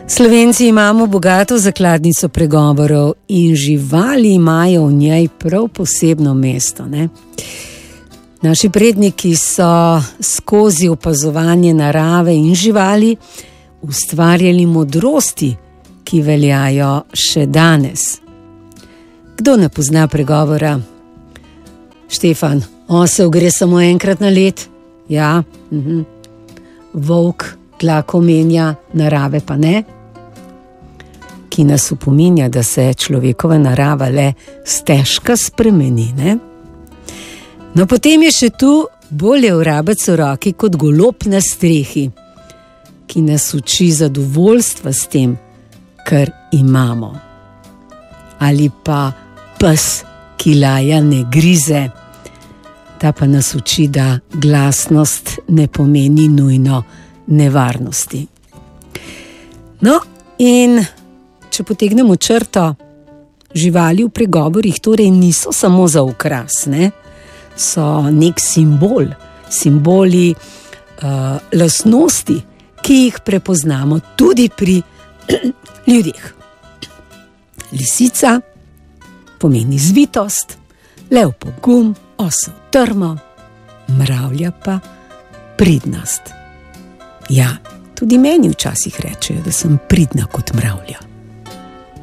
Slovenci imamo bogato zakladnico pregovorov in živali imajo v njej prav posebno mesto, ne? Naši predniki so skozi opazovanje narave in živali ustvarjali modrosti, ki veljajo še danes. Kdo ne pozna pregovora? Štefan, osel gre samo enkrat na let. Ja, volk dlako menja, narave pa ne. Ki nas opominja, da se človekova narava le stežka spremeni, ne? No, potem je še tu bolje vrabec v roki kot golob na strehi, ki nas uči zadovoljstva s tem, kar imamo. Ali pa pes, ki laja ne grize. Ta pa nas uči, da glasnost ne pomeni nujno nevarnosti. No, in če potegnemo črto, živali v pregovorih torej niso samo za okras, ne? So nek simbol, simboli lastnosti, ki jih prepoznamo tudi pri ljudeh. Lisica pomeni zvitost, lev pogum, osel trmo, mravlja pa pridnost. Ja, tudi meni včasih rečejo, da sem pridna kot mravlja.